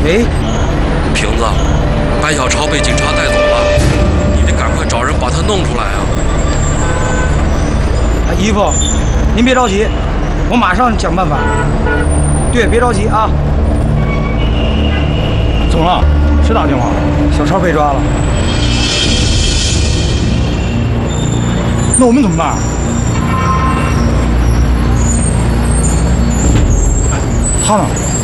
喂， 瓶子，白小超被警察带走了，你得赶快找人把他弄出来啊！ 姨夫，您别着急，我马上想办法。对，别着急啊。怎么了？谁打电话？小超被抓了。那我们怎么办？他呢？